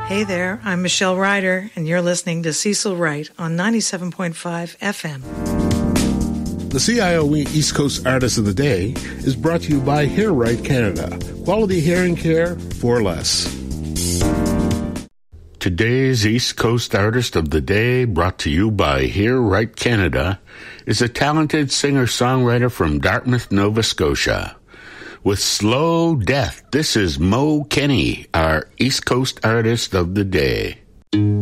Hey there, I'm Michelle Ryder, and you're listening to Cecil Wright on 97.5 FM. The CIOE East Coast Artist of the Day is brought to you by Hair Right Canada. Quality hearing care for less. Today's East Coast Artist of the Day, brought to you by Hair Right Canada, is a talented singer-songwriter from Dartmouth, Nova Scotia. With Slow Death, this is Mo Kenny, our East Coast Artist of the Day.